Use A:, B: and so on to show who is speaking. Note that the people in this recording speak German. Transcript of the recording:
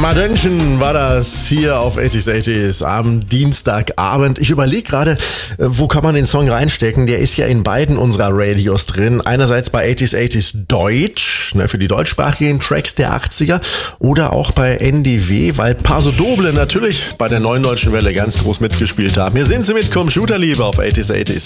A: Madönchen war das hier auf 80s am Dienstagabend. Ich überlege gerade, wo kann man den Song reinstecken? Der ist ja in beiden unserer Radios drin. Einerseits bei 80s Deutsch, für die deutschsprachigen Tracks der 80er, oder auch bei NDW, weil Paso Doble natürlich bei der Neuen Deutschen Welle ganz groß mitgespielt haben. Hier sind sie mit Computerliebe auf 80s.